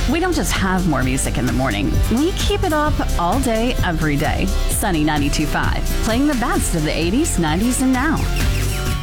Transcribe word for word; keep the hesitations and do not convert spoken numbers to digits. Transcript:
We don't just have more music in the morning. We keep it up all day, every day. Sunny ninety-two point five, playing the best of the eighties, nineties, and now.